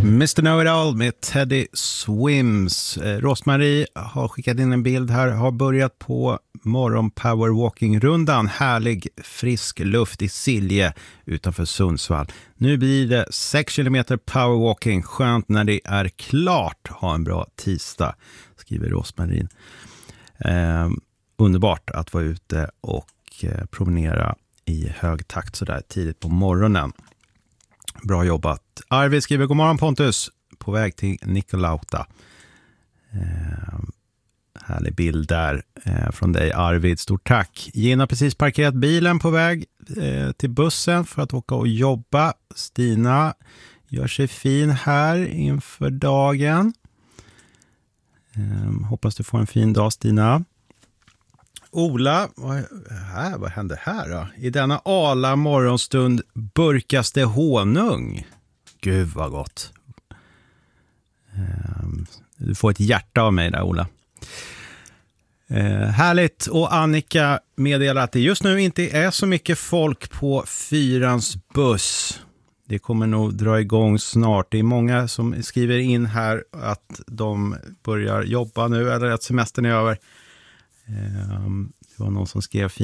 Mr. Know-It-All med Teddy Swims. Rosmarie har skickat in en bild här. Har börjat på morgon powerwalking-rundan. Härlig frisk luft i Silje utanför Sundsvall. Nu blir det 6 kilometer powerwalking. Skönt när det är klart. Ha en bra tisdag, skriver Rosmarie. Underbart att vara ute och promenera i hög takt sådär tidigt på morgonen. Bra jobbat. Arvid skriver, god morgon Pontus, på väg till Nikolauta. Härlig bild där från dig Arvid, stort tack. Gina har precis parkerat bilen på väg till bussen för att åka och jobba. Stina gör sig fin här inför dagen. Hoppas du får en fin dag, Stina. Ola, vad hände här då? I denna ala morgonstund burkas det honung. Gud vad gott. Du får ett hjärta av mig där, Ola. Härligt. Och Annika meddelar att det just nu inte är så mycket folk på 4:ans buss. Det kommer nog dra igång snart. Det är många som skriver in här att de börjar jobba nu eller att semestern är över. Det var någon som skrev